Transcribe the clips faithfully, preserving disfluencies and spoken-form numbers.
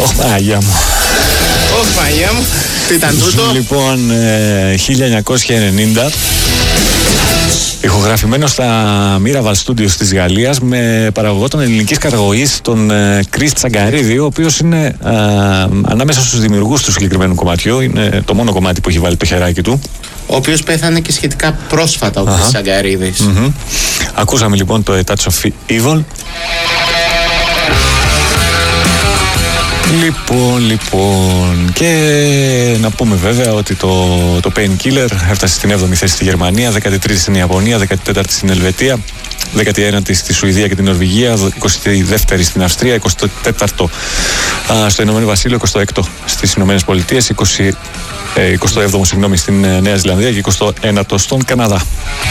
Ωχ, Παναγία μου. Ωχ, Παναγία μου. Τι ήταν τούτο? Λοιπόν, ε, χίλια εννιακόσια ενενήντα, ηχογραφημένο στα Miraval Studios της Γαλλίας, με παραγωγό των ελληνικής καταγωγής, τον ε, Κρίς Τσαγκαρίδη, ο οποίος είναι ε, ανάμεσα στους δημιουργούς του συγκεκριμένου κομματιού. Είναι το μόνο κομμάτι που έχει βάλει το χεράκι του. Ο οποίος πέθανε και σχετικά πρόσφατα, ο Κρίς Τσαγκαρίδης. Mm-hmm. Ακούσαμε λοιπόν το A Touch of Evil. Λοιπόν, λοιπόν, και να πούμε βέβαια ότι το, το Painkiller έφτασε στην έβδομη θέση στη Γερμανία, δέκατη τρίτη στην Ιαπωνία, δέκατη τέταρτη στην Ελβετία, δέκατη ένατη στη Σουηδία και την Νορβηγία, εικοστή δεύτερη στην Αυστρία, εικοστό τέταρτο στο Ηνωμένο Βασίλειο, εικοστό έκτο στις Ηνωμένες Πολιτείες, εικοστό έβδομο συγγνώμη στην Νέα Ζηλανδία και εικοστό ένατο στον Καναδά.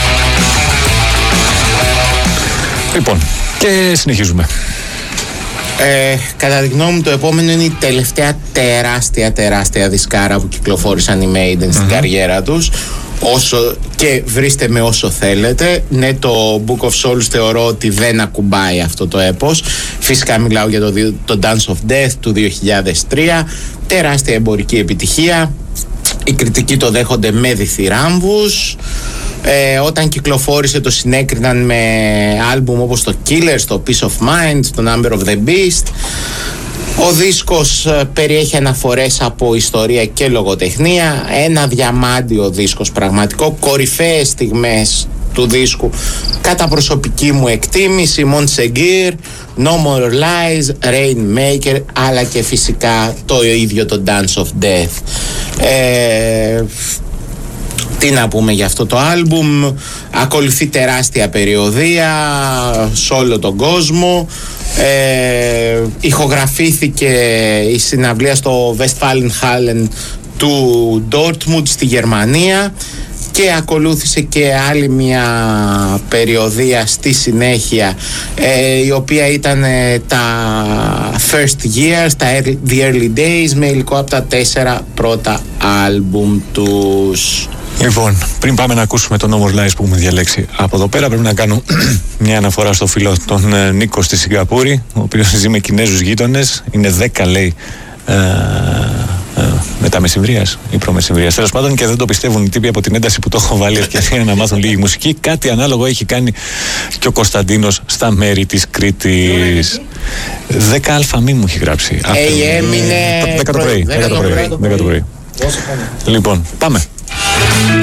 Λοιπόν, και συνεχίζουμε. Ε, κατά τη γνώμη μου, το επόμενο είναι η τελευταία τεράστια τεράστια δισκάρα που κυκλοφόρησαν οι Maiden στην mm-hmm. καριέρα τους. Όσο και βρίστε με όσο θέλετε. Ναι, το Book of Souls θεωρώ ότι δεν ακουμπάει αυτό το έπος. Φυσικά μιλάω για το, το Dance of Death του δύο χιλιάδες τρία. Τεράστια εμπορική επιτυχία. Οι κριτικοί το δέχονται με διθυράμβους. Ε, όταν κυκλοφόρησε το συνέκριναν με άλμπουμ όπως το Killers, το Peace of Mind, το Number of the Beast. Ο δίσκος ε, περιέχει αναφορές από ιστορία και λογοτεχνία. Ένα διαμάντιο δίσκος πραγματικό. Κορυφαίες στιγμές του δίσκου κατά προσωπική μου εκτίμηση: Montsegur, No More Lies, Rainmaker, αλλά και φυσικά το ίδιο το Dance of Death. ε, Τι να πούμε για αυτό το άλμπουμ? Ακολουθεί τεράστια περιοδεία σε όλο τον κόσμο. Ε, ηχογραφήθηκε η συναυλία στο Westfalenhallen του Dortmund στη Γερμανία και ακολούθησε και άλλη μια περιοδεία στη συνέχεια, ε, η οποία ήταν ε, τα first years, τα early, the early days, με υλικό από τα τέσσερα πρώτα άλμπουμ τους. Λοιπόν, πριν πάμε να ακούσουμε το No More Lies που έχουμε διαλέξει από εδώ πέρα, πρέπει να κάνω μια αναφορά στο φίλο τον ε, Νίκο στη Σιγκαπούρη, ο οποίος ζει με Κινέζους γείτονες. Είναι δέκα, λέει, ε, ε, μετά μεσημβρίας ή προμεσημβρίας, τέλος πάντων, και δεν το πιστεύουν οι τύποι από την ένταση που το έχω βάλει ευκαιρία να μάθουν λίγη μουσική. Κάτι ανάλογο έχει κάνει και ο Κωνσταντίνος στα μέρη της Κρήτης. δέκα αλφα μη μου έχει γράψει. Ε, έμεινε δέκα το πρωί. Λοιπόν, πάμε.